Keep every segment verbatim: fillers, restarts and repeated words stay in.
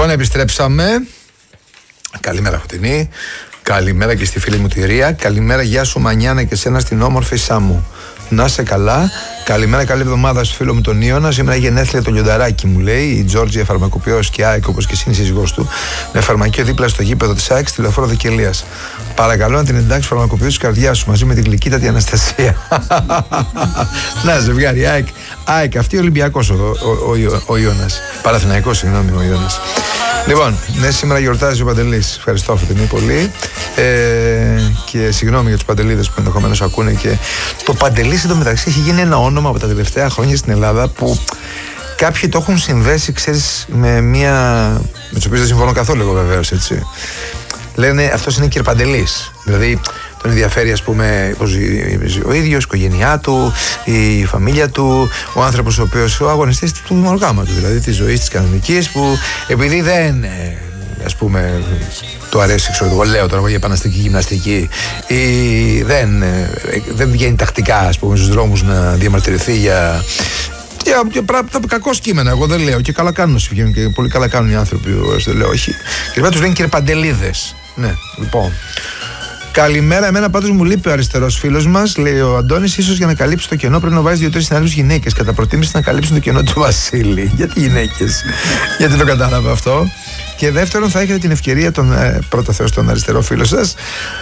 Λοιπόν, επιστρέψαμε. Καλημέρα, Φωτεινή. Καλημέρα και στη φίλη μου τη Ρία. Καλημέρα, γεια σου Μανιάνα και σένα στην όμορφη Σάμου. Να σε καλά. Καλημέρα, καλή εβδομάδα στο φίλο μου τον Ιώνα. Σήμερα γενέθλια το λιονταράκι μου, λέει. Η Τζόρτζια φαρμακοποιός και ΑΕΚ, όπως και εσύ είναι σύζυγός του, με φαρμακείο δίπλα στο γήπεδο της ΑΕΚ στη λεωφόρο Δικελίας. Παρακαλώ να την εντάξει φαρμακοποιός της καρδιάς σου μαζί με την γλυκύτατη Αναστασία. Να ζευγάρι, ΑΕΚ. ΑΕΚ, αυτή Ολυμπιακός ο, ο, ο, ο Ιώνας. Παναθηναϊκός, συγγνώμη, ο Ιώνας. Λοιπόν, ναι, σήμερα γιορτάζει ο Παντελής. Ευχαριστώ, Φωτεινή, πολύ. Ε, και συγγνώμη για τους Παντελίδες που ενδεχομένως ακούνε. Και το Παντελής εντωμεταξύ έχει γίνει ένα όνομα από τα τελευταία χρόνια στην Ελλάδα που κάποιοι το έχουν συνδέσει, ξέρεις, με μια. Με τους οποίους δεν συμφωνώ καθόλου, εγώ βεβαίως, έτσι. Λένε αυτός είναι κύριε Παντελής. Δηλαδή τον ενδιαφέρει, ας πούμε, ο ίδιος, η οικογένειά του, η φαμίλια του, ο άνθρωπος ο οποίος ο αγωνιστής του μονογάμματος, δηλαδή της ζωής της κανονικής, που επειδή δεν, ας πούμε, του αρέσει, ξέρω εγώ, λέω τώρα για επαναστατική γυμναστική, ή δεν, δεν βγαίνει τακτικά, ας πούμε, στους δρόμους να διαμαρτυρηθεί για. Για, για πράγματα κακό κείμενα, εγώ δεν λέω. Και καλά κάνουν όσοι βγαίνουν και πολύ καλά κάνουν οι άνθρωποι. Δεν λέω, όχι. Και μετά του λένε κύριε Παντελίδες. Ναι, λοιπόν. Καλημέρα, εμένα πάντως μου λείπει ο αριστερός φίλος μας, λέει ο Αντώνης. Ίσως για να καλύψει το κενό πρέπει να βάζει δύο-τρεις συνάδελφους γυναίκες. Κατά προτίμηση να καλύψουν το κενό του Βασίλη. Γιατί γυναίκες, γιατί το κατάλαβα αυτό. Και δεύτερον, θα έχετε την ευκαιρία, τον ε, πρώτο Θεός, τον αριστερό φίλο σας,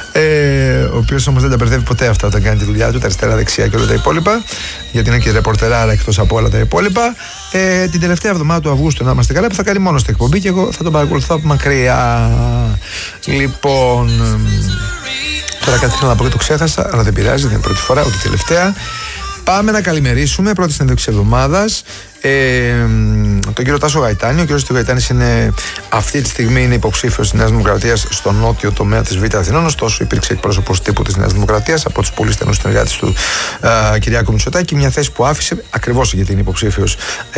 ε, ο οποίος όμως δεν τα μπερδεύει ποτέ αυτά όταν κάνει τη δουλειά του, τα αριστερά-δεξιά και όλα τα υπόλοιπα, γιατί είναι και ρεπορτεράρα εκτός από όλα τα υπόλοιπα. Ε, την τελευταία εβδομάδα του Αυγούστου, να είμαστε καλά, που θα κάνει μόνο στην εκπομπή και εγώ θα τον παρακολουθώ από μακριά. Λοιπόν, τώρα κάτι θέλω να πω και το ξέχασα, αλλά δεν πειράζει, δεν είναι πρώτη φορά, ούτε τελευταία. Πάμε να καλημερίσουμε. Πρώτη συνέντευξη εβδομάδας. Ε, τον κύριο Τάσο Γαϊτάνη. Ο κύριος Γαϊτάνης είναι αυτή τη στιγμή είναι υποψήφιος της Νέας Δημοκρατίας στο νότιο τομέα της Β' Αθηνών. Ωστόσο, υπήρξε εκπρόσωπος τύπου της Νέας Δημοκρατίας από τους πολύ στενούς συνεργάτες του α, Κυριάκου Μητσοτάκη. Μια θέση που άφησε ακριβώς γιατί είναι υποψήφιος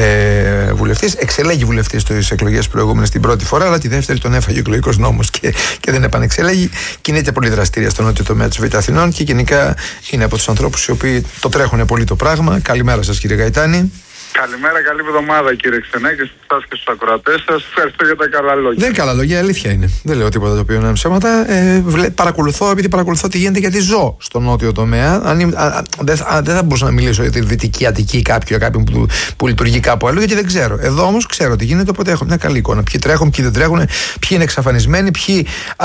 ε, βουλευτής. Εξελέγει βουλευτής στις εκλογές προηγούμενες την πρώτη φορά, αλλά τη δεύτερη τον έφαγε ο εκλογικός νόμος και, και δεν επανεξελέγει. Κινείται πολύ δραστήρια στο νότιο τομέα της Β' Αθηνών και γενικά είναι από τους ανθρώπους οι οποίοι το τρέχουν πολύ το πράγμα. Καλημέρα σας, κύριε Γαϊτάνη. Καλημέρα, καλή εβδομάδα κύριε Ξενέ και σε εσάς και στους ακροατές σας. Ευχαριστώ για τα καλά λόγια. Δεν είναι καλά λόγια, αλήθεια είναι. Δεν λέω τίποτα το οποίο είναι ψέματα. Ε, βλέ, παρακολουθώ, επειδή παρακολουθώ τι γίνεται, γιατί ζω στο νότιο τομέα. Αν, α, α, δεν, α, δεν θα μπορούσα να μιλήσω για τη δυτική Αττική κάποιου, για κάποιον που, που λειτουργεί κάπου αλλού, γιατί δεν ξέρω. Εδώ όμως ξέρω τι γίνεται, οπότε έχω μια καλή εικόνα. Ποιοι τρέχουν, ποιοι δεν τρέχουν, ποιοι είναι εξαφανισμένοι, ποιοι,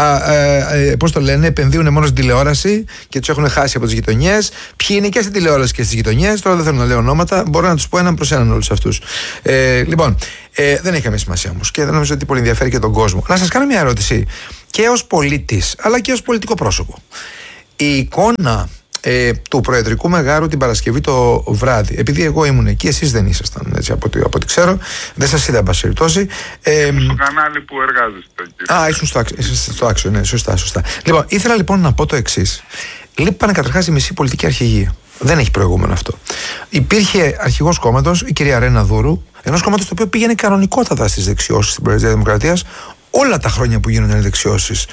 πώς το λένε, επενδύουν μόνο στην τηλεόραση και τους έχουν χάσει από τις γειτονιές. Ποιοι είναι και στην τηλεόραση και στις γειτονιές. Τώρα δεν θέλω να λέω ονόματα, μπορώ να τους πω έναν προς έναν όλους αυτούς. Ε, λοιπόν, ε, δεν έχει καμία σημασία όμως και δεν νομίζω ότι πολύ ενδιαφέρει και τον κόσμο. Να σας κάνω μια ερώτηση και ως πολίτης αλλά και ως πολιτικό πρόσωπο. Η εικόνα ε, του Προεδρικού Μεγάρου την Παρασκευή το βράδυ, επειδή εγώ ήμουν εκεί, εσείς δεν ήσασταν, έτσι, από, από ό,τι ξέρω, δεν σας είδα, εν πάση περιπτώσει. Ε, στο κανάλι που εργάζεστε. Α, ήσουν στο, στο άξιο, ναι, σωστά, σωστά. Λοιπόν, ήθελα λοιπόν να πω το εξής. Λείπανε καταρχάς η μισή πολιτική αρχηγία. Δεν έχει προηγούμενο αυτό. Υπήρχε αρχηγός κόμματος, η κυρία Ρένα Δούρου, ενός κόμματος το οποίο πήγαινε κανονικότατα στις δεξιώσεις στην Προεδρία Δημοκρατίας όλα τα χρόνια που γίνονταν οι δεξιώσεις.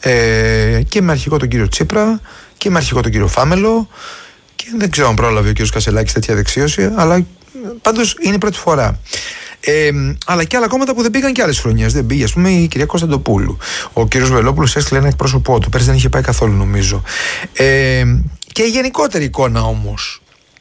Ε, και με αρχηγό τον κύριο Τσίπρα και με αρχηγό τον κύριο Φάμελο. Και δεν ξέρω αν πρόλαβε ο κύριος Κασελάκης τέτοια δεξίωση, αλλά πάντως είναι η πρώτη φορά. Ε, αλλά και άλλα κόμματα που δεν πήγαν και άλλες χρονιές. Δεν πήγε, ας πούμε, η κυρία Κωνσταντοπούλου. Ο κύριος Βελόπουλος έστειλε ένα εκπρόσωπό του. Πέρσι δεν είχε πάει καθόλου, νομίζω. Ε, και η γενικότερη εικόνα όμως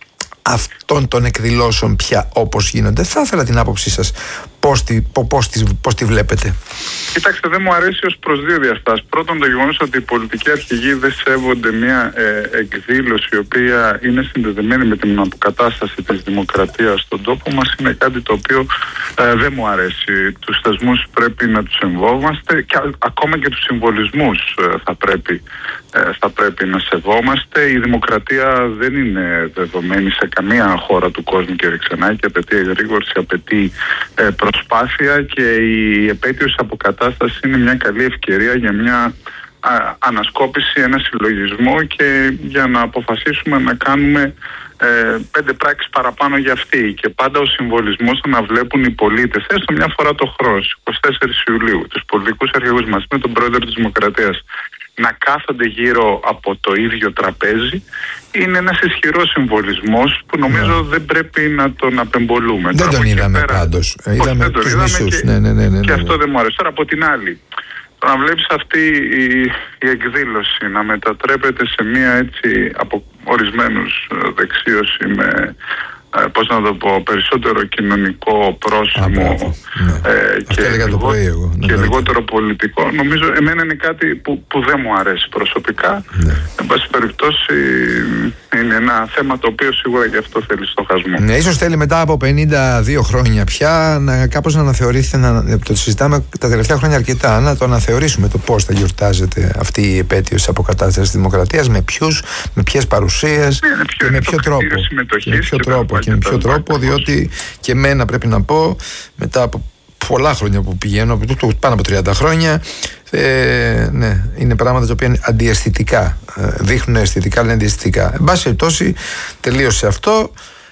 αυτών των εκδηλώσεων πια όπως γίνονται, θα ήθελα την άποψή σας. Πώς τη, πώς, τη, πώς τη βλέπετε? Κοιτάξτε, δεν μου αρέσει ως προς δύο διαστάσεις. Πρώτον, το γεγονός ότι οι πολιτικοί αρχηγοί δεν σέβονται μια ε, εκδήλωση η οποία είναι συνδεδεμένη με την αποκατάσταση της δημοκρατίας στον τόπο μας είναι κάτι το οποίο ε, δεν μου αρέσει. Τους θεσμούς πρέπει να τους εμβόμαστε και α, ακόμα και τους συμβολισμούς ε, θα, πρέπει, ε, θα πρέπει να σεβόμαστε. Η δημοκρατία δεν είναι δεδομένη σε καμία χώρα του κόσμου, κύριε Ξενάκη. Απαιτεί εγρήγορση, απαιτεί ε, προσπάθεια και η επέτειος αποκατάσταση είναι μια καλή ευκαιρία για μια α, ανασκόπηση, ένα συλλογισμό και για να αποφασίσουμε να κάνουμε ε, πέντε πράξεις παραπάνω για αυτή. Και πάντα ο συμβολισμός να βλέπουν οι πολίτες, έστω μια φορά το χρόνο, στις εικοστή τέταρτη Ιουλίου, τους πολιτικούς αρχηγούς μας με τον πρόεδρο της Δημοκρατίας, να κάθονται γύρω από το ίδιο τραπέζι, είναι ένας ισχυρός συμβολισμός που νομίζω yeah. δεν πρέπει να τον απεμπολούμε. Δεν τον είδαμε πέρα, πάντως. Όχι, είδαμε δεν τον τους είδαμε μισούς. Και, ναι, ναι, ναι, ναι, και ναι. αυτό δεν μου αρέσει. Τώρα από την άλλη, το να βλέπεις αυτή η, η εκδήλωση να μετατρέπεται σε μια έτσι από ορισμένους δεξίωση με ε, πώς να το πω, περισσότερο κοινωνικό πρόσημο ναι. ε, και, λιγό, εγώ, και λιγότερο πολιτικό, νομίζω εμένα είναι κάτι που, που δεν μου αρέσει προσωπικά. Ναι. Εν πάση περιπτώσει είναι ένα θέμα το οποίο σίγουρα και αυτό θέλει στοχασμό. Ναι, ίσως θέλει μετά από πενήντα δύο χρόνια πια να κάπως να αναθεωρήσει, να, το συζητάμε τα τελευταία χρόνια αρκετά, να το αναθεωρήσουμε το πώς θα γιορτάζεται αυτή η επέτειος της αποκατάστασης της δημοκρατίας, με ποιους, με ποιες παρουσίες ναι, και με ποιο τρόπο. Και με ποιο τρόπο, και με ποιο τρόπο, διότι και εμένα πρέπει να πω, μετά από πολλά χρόνια που πηγαίνω, πάνω από τριάντα χρόνια, ε, ναι, είναι πράγματα τα οποία είναι αντιαισθητικά, ε, δείχνουν αισθητικά, αλλά είναι αντιαισθητικά. Εν πάση περιπτώσει, τελείωσε αυτό.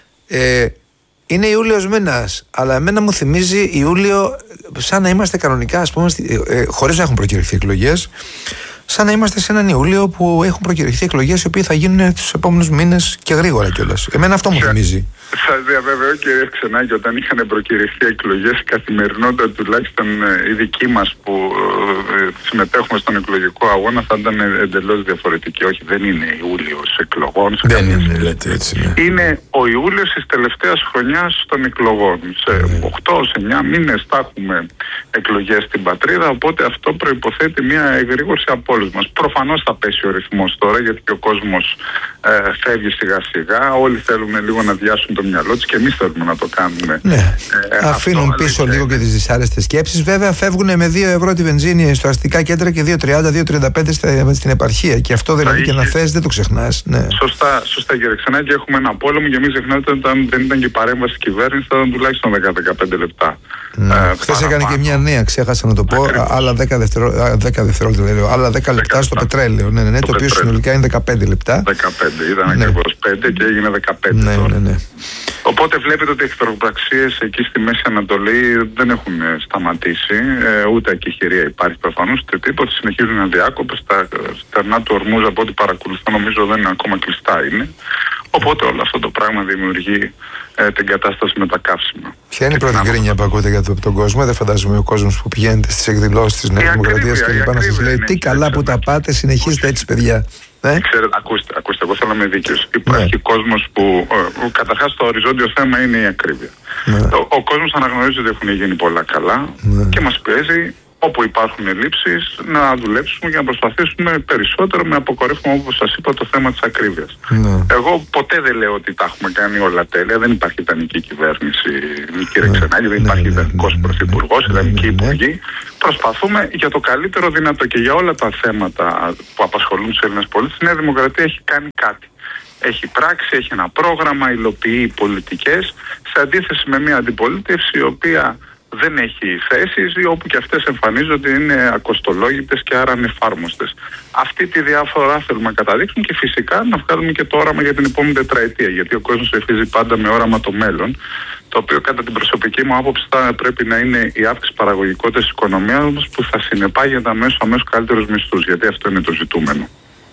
Ε, είναι Ιούλιος μήνας, αλλά εμένα μου θυμίζει Ιούλιο σαν να είμαστε κανονικά, ας πούμε, ε, χωρίς να έχουν προκηρυχθεί εκλογές, σαν να είμαστε σε έναν Ιούλιο που έχουν προκηρυχθεί εκλογές οι οποίοι θα γίνουν τους επόμενους μήνες και γρήγορα κιόλας. Εμένα αυτό μου θυμίζει. Σας διαβεβαιώ, κύριε Ξενάκη, όταν είχαν προκηρυχθεί εκλογές, η καθημερινότητα τουλάχιστον η δική μας που ε, συμμετέχουμε στον εκλογικό αγώνα θα ήταν εντελώς διαφορετική. Όχι, δεν είναι Ιούλιος εκλογών. Δεν είναι, λέτε έτσι. Ναι. Είναι ο Ιούλιος της τελευταίας χρονιάς των εκλογών. Σε ναι. οκτώ σε εννιά μήνες θα έχουμε εκλογές στην πατρίδα, οπότε αυτό προϋποθέτει μια εγρήγορση από όλους μας. Προφανώς θα πέσει ο ρυθμός τώρα, γιατί και ο κόσμος ε, φεύγει σιγά σιγά. Όλοι θέλουν λίγο να διάσουν το μυαλό τους και εμείς θέλουμε να το κάνουμε. Ναι. Ε, Αφήνουν αυτό, πίσω λίγο και τις δυσάρεστες σκέψεις. Βέβαια, φεύγουν με δύο ευρώ τη βενζίνη στο αστικά κέντρα και δύο τριάντα δύο τριάντα πέντε στην επαρχία. Και αυτό δηλαδή και να θες δεν το ξεχνάς. Ναι. Σωστά, σωστά, κύριε Ξενάκη. Έχουμε ένα πόλεμο και μην ξεχνάτε ότι αν δεν ήταν και η παρέμβαση της κυβέρνησης θα ήταν τουλάχιστον δέκα με δεκαπέντε λεπτά. Ναι. Ε, Χθες έκανε και μια νέα, ξέχασα να το πω. Ακριβώς. Άλλα δέκα δευτερόλεπτα, άλλα δέκα λεπτά στο πετρέλαιο. Ναι, ναι, ναι, το, το οποίο συνολικά είναι δεκαπέντε λεπτά. δεκαπέντε, ήταν ναι. ακριβώς πέντε και έγινε δεκαπέντε. Ναι, ναι, ναι. Οπότε βλέπετε ότι οι εχθροπραξίες εκεί στη Μέση Ανατολή δεν έχουν σταματήσει, ε, ούτε ακιχηρία υπάρχει προφανώς, ούτε τίποτα. Συνεχίζουν αδιάκοπες. Τα στερνά του Ορμούζ, από ό,τι παρακολουθώ, νομίζω δεν είναι ακόμα κλειστά είναι. Οπότε όλο αυτό το πράγμα δημιουργεί ε, την κατάσταση με τα καύσιμα. Ποια είναι η πρώτη γκρίνια που ακούτε για το, τον κόσμο? Δεν φαντάζομαι ο κόσμος που πηγαίνετε στις εκδηλώσεις της Νέας Δημοκρατίας και λοιπά να σας λέει τι καλά που τα πάτε, συνεχίστε έτσι, παιδιά. Ναι. Ξέρετε, ακούστε, ακούστε, εγώ θέλω να είμαι δίκαιος. Υπάρχει ναι. κόσμος που, ε, καταρχάς το οριζόντιο θέμα είναι η ακρίβεια. Ναι. Ο, ο κόσμος αναγνωρίζει ότι έχουν γίνει πολλά καλά ναι. και μας πιέζει όπου υπάρχουν ελλείψεις να δουλέψουμε για να προσπαθήσουμε περισσότερο με αποκορύφωμα, όπως σας είπα, το θέμα της ακρίβειας. Ναι. Εγώ ποτέ δεν λέω ότι τα έχουμε κάνει όλα τέλεια. Δεν υπάρχει ιδανική κυβέρνηση, κύριε ναι. Ξενάκη, δεν υπάρχει ναι, ιδανικός ναι, πρωθυπουργός, ναι, ιδανική ναι, υπουργή. Ναι. Προσπαθούμε για το καλύτερο δυνατό και για όλα τα θέματα που απασχολούν τους Έλληνες πολίτες. Η Νέα Δημοκρατία έχει κάνει κάτι. Έχει πράξει, έχει ένα πρόγραμμα, υλοποιεί πολιτικές, σε αντίθεση με μια αντιπολίτευση η οποία δεν έχει θέσεις ή όπου και αυτές εμφανίζονται ότι είναι ακοστολόγητες και άρα ανεφάρμοστες. Αυτή τη διάφορα θέλουμε να καταδείξουμε και φυσικά να βγάλουμε και το όραμα για την επόμενη τετραετία, γιατί ο κόσμος ψηφίζει πάντα με όραμα το μέλλον, το οποίο κατά την προσωπική μου άποψη θα πρέπει να είναι η αύξηση παραγωγικότητας της οικονομίας μας που θα συνεπάγεται αμέσως αμέσως καλύτερους μισθούς, γιατί αυτό είναι το ζητούμενο.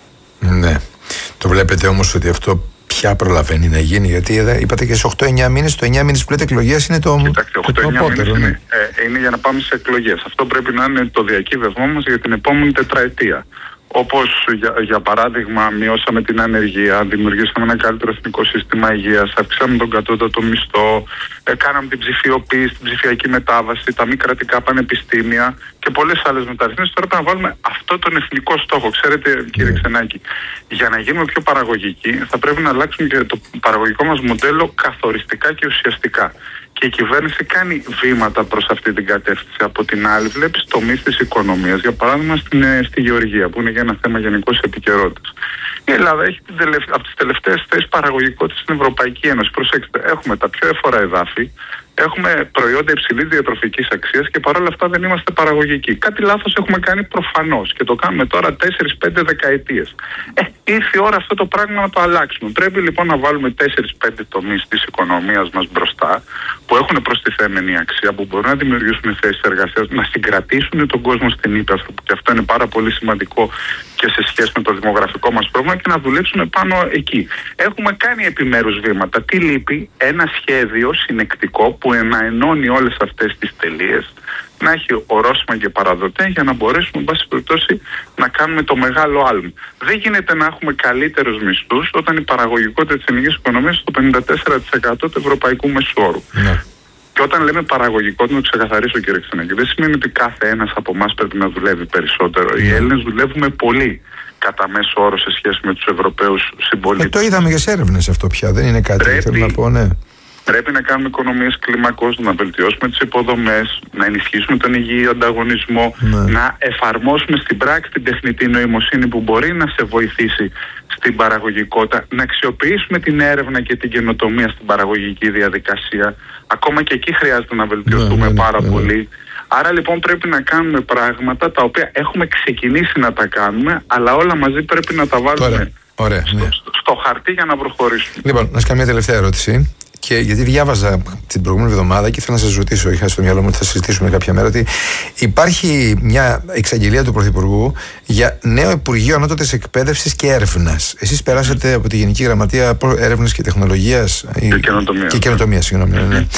Ναι. Το βλέπετε όμως ότι αυτό πια προλαβαίνει να γίνει? Γιατί είπατε και σε οκτώ εννιά μήνες, το εννιά μήνες που λέτε εκλογές είναι το. Κοιτάξτε, οκτώ εννιά μήνες είναι, ε, είναι για να πάμε σε εκλογές. Αυτό πρέπει να είναι το διακύβευμό μας για την επόμενη τετραετία. Όπως για, για παράδειγμα μειώσαμε την ανεργία, δημιουργήσαμε ένα καλύτερο εθνικό σύστημα υγείας, αυξήσαμε τον κατώτατο μισθό, ε, κάναμε την ψηφιοποίηση, την ψηφιακή μετάβαση, τα μη κρατικά πανεπιστήμια και πολλές άλλες μεταρρυθμίσεις. Τώρα πρέπει να βάλουμε αυτό τον εθνικό στόχο. Ξέρετε, κύριε yeah. Ξενάκη, για να γίνουμε πιο παραγωγικοί θα πρέπει να αλλάξουμε και το παραγωγικό μας μοντέλο καθοριστικά και ουσιαστικά. Και η κυβέρνηση κάνει βήματα προς αυτή την κατεύθυνση. Από την άλλη, βλέπεις τομείς της οικονομίας, για παράδειγμα στην, στη γεωργία, που είναι για ένα θέμα γενικώς επικαιρότητας. Η Ελλάδα έχει την τελευταία, από τις τελευταίες θέσεις παραγωγικότητας στην Ευρωπαϊκή Ένωση. Προσέξτε, έχουμε τα πιο έφορα εδάφη, Έχουμε προϊόντα υψηλής διατροφικής αξίας και παρόλα αυτά δεν είμαστε παραγωγικοί. Κάτι λάθος έχουμε κάνει προφανώς και το κάνουμε τώρα τέσσερις πέντε δεκαετίες. Ε, ήρθε η ώρα αυτό το πράγμα να το αλλάξουμε. Πρέπει λοιπόν να βάλουμε τέσσερις πέντε τομείς της οικονομίας μας μπροστά, που έχουν προστιθέμενη αξία, που μπορούν να δημιουργήσουν θέσεις εργασίας, να συγκρατήσουν τον κόσμο στην ύπαιθρο, που και αυτό είναι πάρα πολύ σημαντικό και σε σχέση με το δημογραφικό μας πρόβλημα, και να δουλέψουμε πάνω εκεί. Έχουμε κάνει επιμέρους βήματα. Τι λείπει? Ένα σχέδιο συνεκτικό που να ενώνει όλες αυτές τις τελείες, να έχει ορόσημα και παραδοτέ για να μπορέσουμε, εν πάση περιπτώσει, να κάνουμε το μεγάλο άλμα. Δεν γίνεται να έχουμε καλύτερους μισθούς όταν η παραγωγικότητα της ελληνικής οικονομίας είναι στο πενήντα τέσσερα τοις εκατό του ευρωπαϊκού μέσου όρου. Ναι. Και όταν λέμε παραγωγικότητα, να το ξεκαθαρίσω, κύριε Ξενάκη, δεν σημαίνει ότι κάθε ένας από εμάς πρέπει να δουλεύει περισσότερο. Ναι. Οι Έλληνες δουλεύουμε πολύ κατά μέσο όρο σε σχέση με τους Ευρωπαίους συμπολίτες. Ε, το είδαμε και σε έρευνες αυτό πια, δεν είναι κάτι που θέλω να πω, ναι. Πρέπει να κάνουμε οικονομίες κλιμακός, να βελτιώσουμε τις υποδομές, να ενισχύσουμε τον υγιή ανταγωνισμό, ναι. να εφαρμόσουμε στην πράξη την τεχνητή νοημοσύνη που μπορεί να σε βοηθήσει στην παραγωγικότητα, να αξιοποιήσουμε την έρευνα και την καινοτομία στην παραγωγική διαδικασία. Ακόμα και εκεί χρειάζεται να βελτιωθούμε ναι, ναι, ναι, πάρα ναι, ναι. πολύ. Άρα λοιπόν πρέπει να κάνουμε πράγματα τα οποία έχουμε ξεκινήσει να τα κάνουμε, αλλά όλα μαζί πρέπει να τα βάλουμε Ωραία. Ωραία, στο, ναι. στο, στο χαρτί για να προχωρήσουμε. Λοιπόν, να σας κάνω μια τελευταία ερώτηση. Και γιατί διάβαζα την προηγούμενη εβδομάδα και ήθελα να σας ρωτήσω, είχα στο μυαλό μου ότι θα συζητήσουμε κάποια μέρα, ότι υπάρχει μια εξαγγελία του Πρωθυπουργού για νέο Υπουργείο Ανώτατης Εκπαίδευσης και Έρευνας. Εσείς περάσατε από τη Γενική Γραμματεία Έρευνας και Τεχνολογίας και Καινοτομία. Και καινοτομία, συγγνώμη. Mm-hmm. Ναι.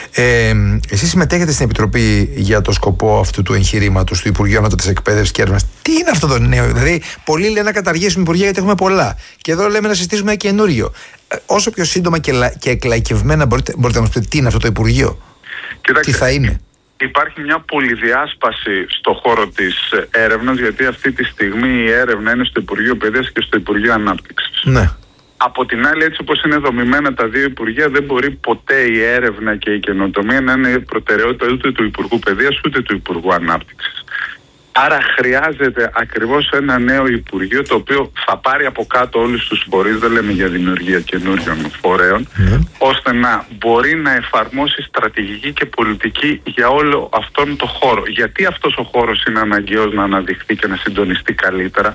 Ε, εσείς συμμετέχετε στην Επιτροπή για το σκοπό αυτού του εγχειρήματος του Υπουργείου Ανώτατης Εκπαίδευσης και Έρευνας. Τι είναι αυτό το νέο? Δηλαδή, πολλοί λένε να καταργήσουμε Υπουργεία γιατί έχουμε πολλά. Και εδώ λέμε να συστήσουμε ένα καινούριο. Όσο πιο σύντομα και, λα, και εκλαϊκευμένα μπορείτε, μπορείτε να μας πείτε τι είναι αυτό το Υπουργείο? Κοιτάξτε, τι θα είναι? Υπάρχει μια πολυδιάσπαση στο χώρο της έρευνας, γιατί αυτή τη στιγμή η έρευνα είναι στο Υπουργείο Παιδείας και στο Υπουργείο Ανάπτυξης. Ναι. Από την άλλη, έτσι όπως είναι δομημένα τα δύο Υπουργεία, δεν μπορεί ποτέ η έρευνα και η καινοτομία να είναι προτεραιότητα ούτε του Υπουργού Παιδείας ούτε του Υπουργού Ανάπτυξης. Άρα χρειάζεται ακριβώς ένα νέο Υπουργείο, το οποίο θα πάρει από κάτω όλους τους φορείς, δεν λέμε για δημιουργία καινούριων φορέων, mm. ώστε να μπορεί να εφαρμόσει στρατηγική και πολιτική για όλο αυτόν τον χώρο. Γιατί αυτός ο χώρος είναι αναγκαίος να αναδειχθεί και να συντονιστεί καλύτερα?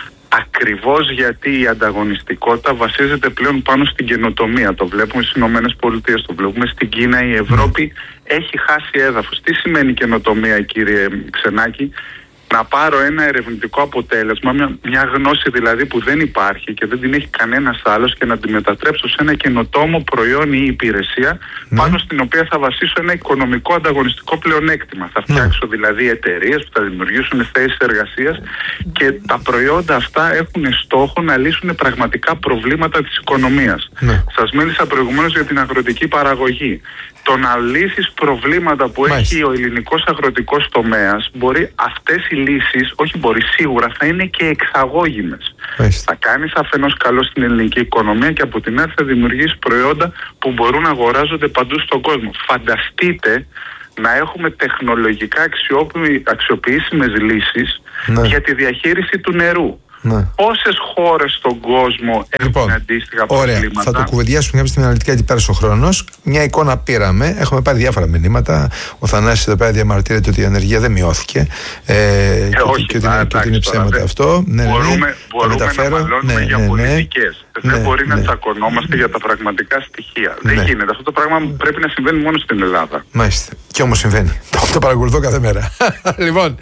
Ακριβώς γιατί η ανταγωνιστικότητα βασίζεται πλέον πάνω στην καινοτομία. Το βλέπουμε στις Ηνωμένες Πολιτείες, το βλέπουμε στην Κίνα. Η Ευρώπη έχει χάσει έδαφος. Τι σημαίνει καινοτομία, κύριε Ξενάκη? Να πάρω ένα ερευνητικό αποτέλεσμα, μια, μια γνώση δηλαδή που δεν υπάρχει και δεν την έχει κανένας άλλος, και να τη μετατρέψω σε ένα καινοτόμο προϊόν ή υπηρεσία, ναι. πάνω στην οποία θα βασίσω ένα οικονομικό ανταγωνιστικό πλεονέκτημα. Θα φτιάξω ναι. δηλαδή εταιρείες που θα δημιουργήσουν θέσεις εργασίας, και τα προϊόντα αυτά έχουν στόχο να λύσουν πραγματικά προβλήματα της οικονομίας. Ναι. Σας μίλησα προηγουμένως για την αγροτική παραγωγή. Το να λύσεις προβλήματα που Μάλιστα. έχει ο ελληνικός αγροτικός τομέας, μπορεί αυτές οι λύσεις, όχι μπορεί, σίγουρα θα είναι και εξαγώγημες. Μάλιστα. Θα κάνεις αφενός καλό στην ελληνική οικονομία και από την άλλη θα δημιουργήσεις προϊόντα που μπορούν να αγοράζονται παντού στον κόσμο. Φανταστείτε να έχουμε τεχνολογικά αξιοποιήσιμες λύσεις ναι. για τη διαχείριση του νερού. Ναι. Πόσες χώρες στον κόσμο έχουν λοιπόν, αντίστοιχα προβλήματα? Ωραία, θα το κουβεντιάσουμε κάποια στιγμή αναλυτικά, γιατί πέρασε ο χρόνος. Μια εικόνα πήραμε, έχουμε πάρει διάφορα μηνύματα. Ο Θανάσης εδώ πέρα διαμαρτύρεται ότι η ανεργία δεν μειώθηκε. Ε, ε, και, όχι, και, να, και ότι είναι ψέματα αυτό. Ναι, μπορούμε ναι, μπορούμε να μαλώνουμε ναι, για ναι, πολιτικές. Ναι, δεν μπορεί ναι, να τσακωνόμαστε για τα πραγματικά στοιχεία. Ναι. Δεν γίνεται. Αυτό το πράγμα πρέπει να συμβαίνει μόνο στην Ελλάδα. Μάλιστα. Και όμως συμβαίνει. Το, το παρακολουθώ κάθε μέρα. Λοιπόν,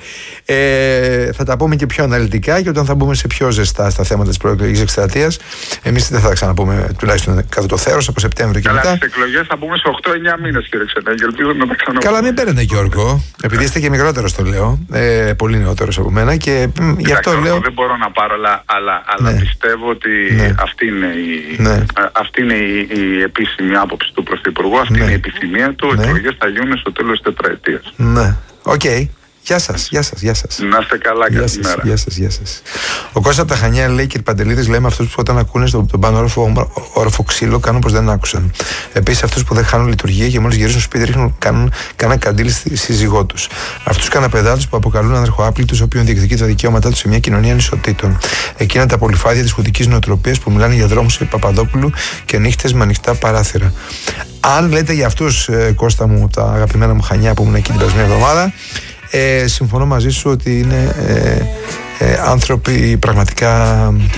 ε, θα τα πούμε και πιο αναλυτικά, και όταν θα μπούμε σε πιο ζεστά στα θέματα της προεκλογικής εκστρατείας, εμείς δεν θα ξαναπούμε, τουλάχιστον κατά το θέρος, από Σεπτέμβριο και Καλά, μετά. Στις εκλογές θα μπούμε σε οκτώ εννιά μήνες, κύριε Ξενάκη. Ελπίζω να τα ξαναπούμε. Καλά, μην παίρνετε, Γιώργο. Επειδή είστε και μικρότερος, το λέω. Ε, πολύ νεότερος από μένα. Και μ, γι' αυτό λέω. Δεν μπορώ να πάρω, αλλά, αλλά, αλλά ναι. πιστεύω ότι ναι. αυτή είναι η, ναι. αυτή είναι η, η επίσημη άποψη του Πρωθυπουργού. Αυτή ναι. είναι η επιθυμία του. Οι ναι. εκλογές θα γίνουν στο τέλος της τετραετίας. Ναι. Οκ. Okay. Γεια σας, γεια σας, γεια σας. Να είστε καλά, καλημέρα. Γεια σας, γεια σας. Ο Κώστας από τα Χανιά λέει: κύριε Παντελίδης, λέμε αυτούς που όταν ακούνε στον τον πάνω όροφο, όροφο ξύλο κάνουν πως δεν άκουσαν. Επίσης, αυτούς που δεν χάνουν λειτουργία και μόλις γυρίζουν στο σπίτι ρίχνουν κάνουν κανένα καντήλι στη σύζυγό τους. Αυτούς καναπεδάτους που αποκαλούν αναρχοάπλητους, οποίων διεκδικεί τα δικαιώματά τους σε μια κοινωνία ανισοτήτων. Εκείνα τα πολυφάδια της χουντικής νοοτροπίας που μιλάνε για δρόμους επί Παπαδόπουλου και νύχτες με ανοιχτά παράθυρα. Αν λέτε για αυτούς, ε, Κώστα μου, τα αγαπημένα μου Χανιά που ήμουν εκεί την περασμένη εβδομάδα, ε, συμφωνώ μαζί σου ότι είναι ε, ε, άνθρωποι πραγματικά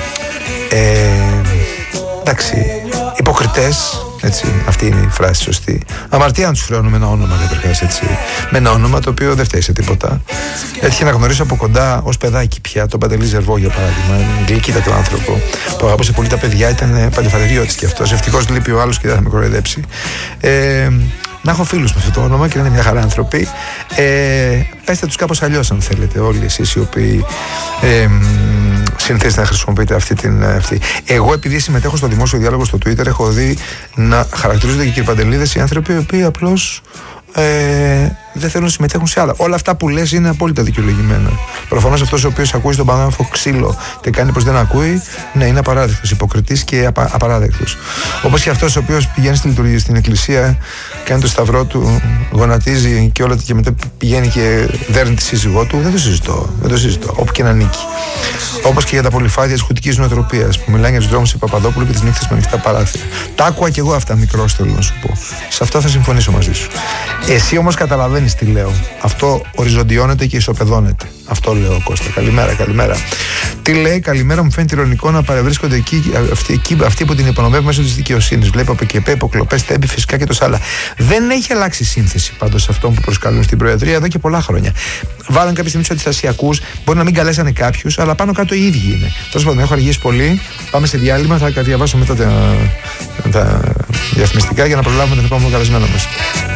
ε, εντάξει, υποκριτές. Έτσι, αυτή είναι η φράση σωστή. Αμαρτία να τους χρεώνουμε ένα όνομα, καταρχάς, έτσι. Με ένα όνομα το οποίο δεν φταίει σε τίποτα. Έτυχε να γνωρίσω από κοντά ως παιδάκι πια τον Παντελή Ζερβό, για παράδειγμα. Γλυκύτατο άνθρωπο που αγαπούσε πολύ τα παιδιά, ήταν παλαιοφαδεριώτης κι αυτός. Ευτυχώς λείπει ο άλλος και δεν θα με κοροϊδέψει. Ε, να έχω φίλους με αυτό το όνομα και να είναι μια χαρά άνθρωποι. Ε, πέστε τους κάπως αλλιώς, αν θέλετε, όλοι εσείς οι οποίοι ε, συνηθίζετε να χρησιμοποιείτε αυτή την. Αυτή. Εγώ, επειδή συμμετέχω στο δημόσιο διάλογο στο Twitter, έχω δει να χαρακτηρίζονται και, κύριε Παντελίδες, οι άνθρωποι οι οποίοι απλώς ε, δεν θέλουν να συμμετέχουν σε άλλα. Όλα αυτά που λες είναι απόλυτα δικαιολογημένα. Προφανώς αυτός ο οποίος ακούει στον πανάφο ξύλο και κάνει πως δεν ακούει, ναι, είναι απαράδεκτος, υποκριτής και απα, απαράδεκτος. Όπως και αυτός ο οποίος πηγαίνει στην λειτουργία στην εκκλησία, κάνει το σταυρό του, γονατίζει και όλα και μετά πηγαίνει και δέρνει τη σύζυγό του. Δεν το συζητώ. Δεν το συζητώ. Όπου και να νίκει. Όπως και για τα πολυφάδια της χουντικής νοοτροπίας που μιλάνε για τους δρόμους του Παπαδόπουλου και τις νύχτες με ανοιχτά παράθυρα. Τα άκουα κι εγώ αυτά μικρός, θέλω να σου πω. Σε αυτό θα συμφωνήσω μαζί σου. Εσύ όμως καταλαβαίνεις τι λέω. Αυτό οριζοντιώνεται και ισοπεδώνεται. Αυτό λέω, Κώστα. Καλημέρα, καλημέρα. Τι λέει, καλημέρα, μου φαίνεται ειρωνικό να παρευρίσκονται εκεί αυτοί, εκεί, αυτοί που την υπονομεύουν μέσω της δικαιοσύνης. Βλέπω από και πέ, υποκλοπές, τέμπη, φυσικά και τόσα άλλα. Δεν έχει αλλάξει σύνθεση πάντως αυτών που προσκαλούν στην Προεδρία εδώ και πολλά χρόνια. Βάλαν κάποια στιγμή τους αντιστασιακούς, μπορεί να μην καλέσανε κάποιους, αλλά πάνω κάτω οι ίδιοι είναι. Τέλος πάντων, έχω αργήσει πολύ. Πάμε σε διάλειμμα, θα διαβάσω μετά τα, τα διαφημιστικά για να προλάβουμε τον επόμενο καλεσμένο μας.